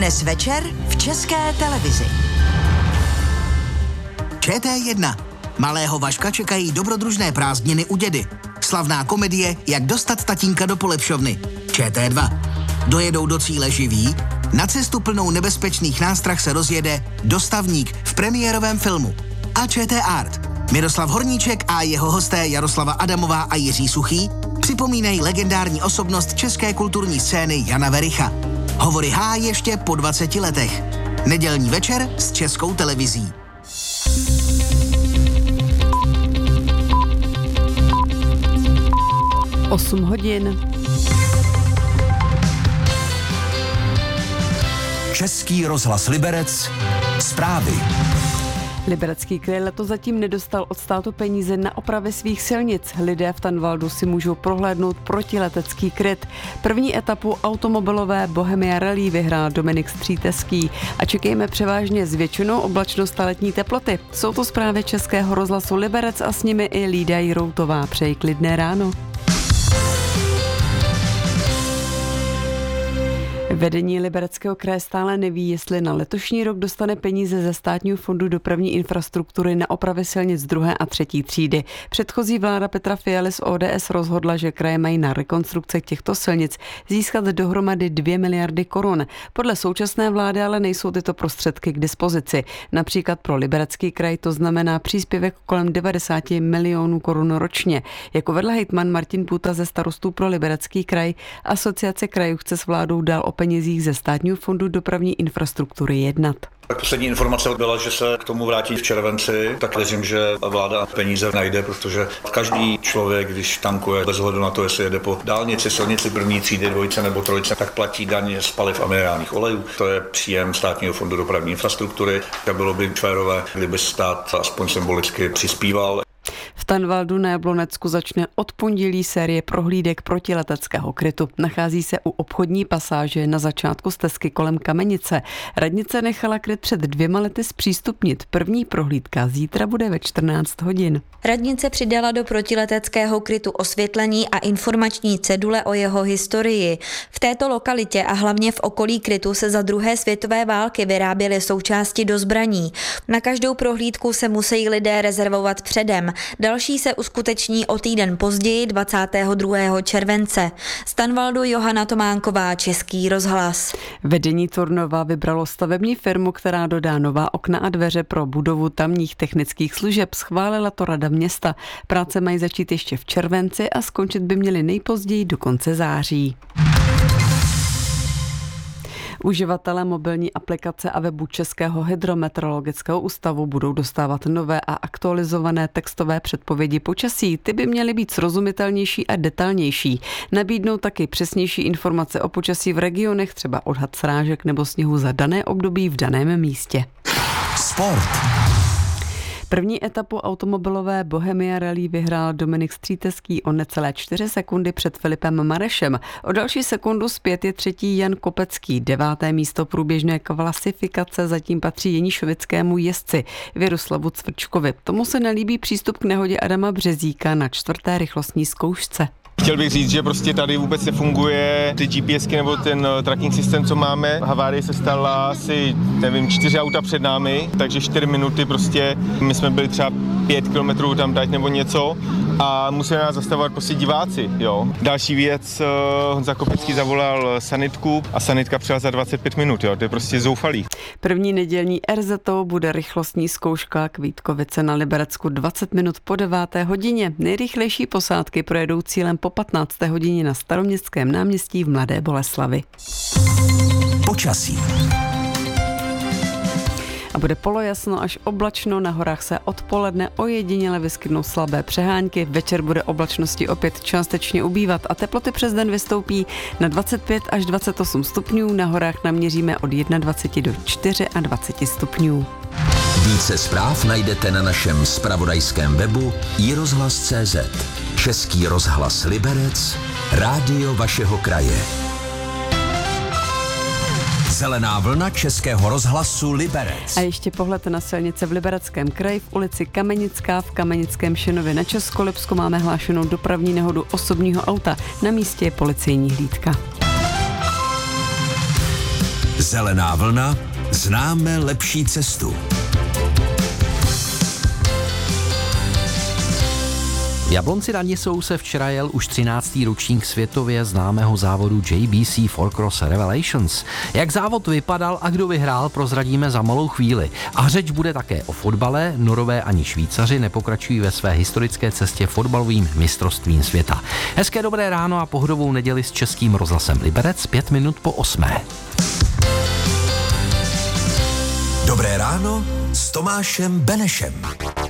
Dnes večer v České televizi. ČT1. Malého Vaška čekají dobrodružné prázdniny u dědy. Slavná komedie Jak dostat tatínka do polepšovny. ČT2. Dojedou do cíle živí? Na cestu plnou nebezpečných nástrah se rozjede Dostavník v premiérovém filmu. A ČT Art. Miroslav Horníček a jeho hosté Jaroslava Adamová a Jiří Suchý připomínají legendární osobnost české kulturní scény Jana Vericha. Hovory H ještě po 20 letech. Nedělní večer s Českou televizí. Osm hodin. Český rozhlas Liberec. Zprávy. Liberecký kraj letos zatím nedostal od státu peníze na opravy svých silnic. Lidé v Tanvaldu si můžou prohlédnout protiletecký kryt. První etapu automobilové Bohemia Rally vyhrál Dominik Stříteský a čekejme převážně zvětšenou oblačnost a letní teploty. Jsou to zprávy Českého rozhlasu Liberec a s nimi i Lída Jiroutová. Přeji klidné ráno. Vedení Libereckého kraje stále neví, jestli na letošní rok dostane peníze ze Státního fondu dopravní infrastruktury na opravy silnic 2. a 3. třídy. Předchozí vláda Petra Fialy z ODS rozhodla, že kraje mají na rekonstrukce těchto silnic získat dohromady 2 miliardy korun. Podle současné vlády ale nejsou tyto prostředky k dispozici. Například pro Liberecký kraj to znamená příspěvek kolem 90 milionů korun ročně. Jako vedl hejtman Martin Půta ze Starostů pro Liberecký kraj, Asociace krajů chce s vládou dál o penězích ze Státního fondu dopravní infrastruktury jednat. Poslední informace byla, že se k tomu vrátí v červenci, tak věřím, že vláda peníze najde, protože každý člověk, když tankuje, bez ohledu na to, jestli jede po dálnici, silnici první třídy, 2 nebo 3, tak platí daň z paliv a minerálních olejů. To je příjem Státního fondu dopravní infrastruktury. Tak bylo by férové, kdyby stát aspoň symbolicky přispíval. V Tanvaldu na Jablonecku začne od pondělí série prohlídek protileteckého krytu. Nachází se u obchodní pasáže na začátku stezky kolem Kamenice. Radnice nechala kryt před 2 lety zpřístupnit. První prohlídka zítra bude ve 14 hodin. Radnice přidala do protileteckého krytu osvětlení a informační cedule o jeho historii. V této lokalitě a hlavně v okolí krytu se za druhé světové války vyráběly součásti do zbraní. Na každou prohlídku se musí lidé rezervovat předem. Další se uskuteční o týden později 22. července. Z Tanvaldu Johana Tománková, Český rozhlas. Vedení Turnova vybralo stavební firmu, která dodá nová okna a dveře pro budovu tamních technických služeb. Schválila to Rada města. Práce mají začít ještě v červenci a skončit by měly nejpozději do konce září. Uživatelé mobilní aplikace a webu Českého hydrometeorologického ústavu budou dostávat nové a aktualizované textové předpovědi počasí. Ty by měly být srozumitelnější a detailnější. Nabídnou taky přesnější informace o počasí v regionech, třeba odhad srážek nebo sněhu za dané období v daném místě. Sport. První etapu automobilové Bohemia Rally vyhrál Dominik Stříteský o necelé 4 sekundy před Filipem Marešem. O další sekundu zpět je 3. Jan Kopecký. 9. místo průběžné klasifikace zatím patří jeníšovickému jezdci Věroslavu Cvrčkovi. Tomu se nelíbí přístup k nehodě Adama Březíka na 4. rychlostní zkoušce. Chtěl bych říct, že prostě tady vůbec nefunguje ty GPSky nebo ten tracking systém, co máme. Havárie se stala asi, 4 auta před námi, takže 4 minuty prostě, my jsme byli třeba 5 kilometrů tam dať nebo něco a museli nás zastavovat prostě diváci, jo. Další věc, Honza Kopecký zavolal sanitku a sanitka přijela za 25 minut, jo, to je prostě zoufalý. První nedělní RZO bude rychlostní zkouška Kvítkovice na Liberecku 20 minut po 9. hodině. Nejrychlejší posádky projedou cílem po 15. hodině na Staroměstském náměstí v Mladé Boleslavi. Počasí. A bude polojasno až oblačno, na horách se odpoledne ojediněle vyskytnou slabé přehánky, večer bude oblačnosti opět částečně ubývat a teploty přes den vystoupí na 25 až 28 stupňů, na horách naměříme od 21 do 24 stupňů. Více zpráv najdete na našem zpravodajském webu iRozhlas.cz. Český rozhlas Liberec, rádio vašeho kraje. Zelená vlna Českého rozhlasu Liberec. A ještě pohled na silnice v Libereckém kraji. V ulici Kamenická v Kamenickém Šenově na Českolipsku máme hlášenou dopravní nehodu osobního auta. Na místě je policejní hlídka. Zelená vlna, známe lepší cestu. V Jablonci nad Nisou se včera jel už 13. ročník světově známého závodu JBC 4Cross Revelations. Jak závod vypadal a kdo vyhrál, prozradíme za malou chvíli. A řeč bude také o fotbale. Norové ani Švýcaři nepokračují ve své historické cestě fotbalovým mistrovstvím světa. Hezké dobré ráno a pohodovou neděli s Českým rozhlasem Liberec 5 minut po 8. Dobré ráno s Tomášem Benešem.